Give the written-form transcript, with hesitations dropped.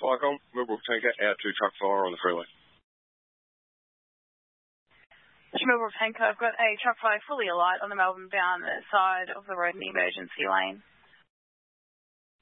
Firecom, Millbrook Tanker, out to truck fire on the freeway. Millbrook Tanker, I've got a truck fire fully alight on the Melbourne bound side of the road in the emergency lane.